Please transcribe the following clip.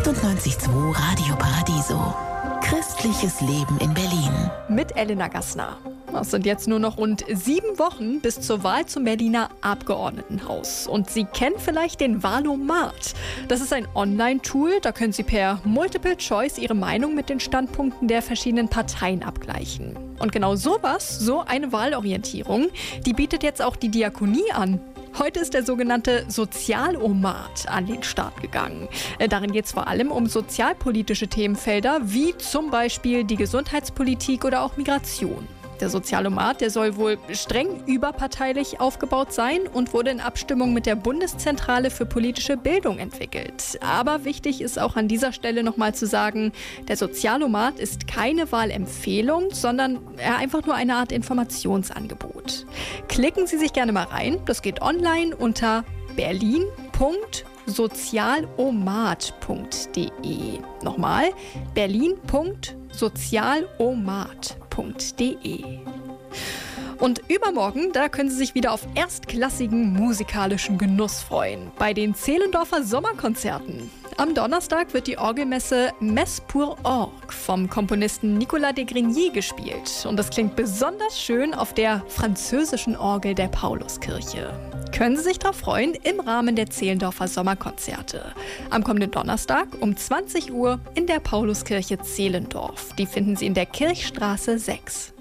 98.2 Radio Paradiso. Christliches Leben in Berlin. Mit Elena Gassner. Es sind jetzt nur noch rund 7 Wochen bis zur Wahl zum Berliner Abgeordnetenhaus. Und Sie kennen vielleicht den Wahlomat. Das ist ein Online-Tool, da können Sie per Multiple Choice Ihre Meinung mit den Standpunkten der verschiedenen Parteien abgleichen. Und genau sowas, so eine Wahlorientierung, die bietet jetzt auch die Diakonie an. Heute ist der sogenannte Sozialomat an den Start gegangen. Darin geht es vor allem um sozialpolitische Themenfelder, wie zum Beispiel die Gesundheitspolitik oder auch Migration. Der Sozialomat, der soll wohl streng überparteilich aufgebaut sein und wurde in Abstimmung mit der Bundeszentrale für politische Bildung entwickelt. Aber wichtig ist auch an dieser Stelle nochmal zu sagen, der Sozialomat ist keine Wahlempfehlung, sondern einfach nur eine Art Informationsangebot. Klicken Sie sich gerne mal rein, das geht online unter berlin.sozialomat.de. Nochmal, berlin.sozialomat.de. Und übermorgen, da können Sie sich wieder auf erstklassigen musikalischen Genuss freuen, bei den Zehlendorfer Sommerkonzerten. Am Donnerstag wird die Orgelmesse Messe pour Orgue vom Komponisten Nicolas de Grigny gespielt. Und das klingt besonders schön auf der französischen Orgel der Pauluskirche. Können Sie sich darauf freuen im Rahmen der Zehlendorfer Sommerkonzerte. Am kommenden Donnerstag um 20 Uhr in der Pauluskirche Zehlendorf. Die finden Sie in der Kirchstraße 6.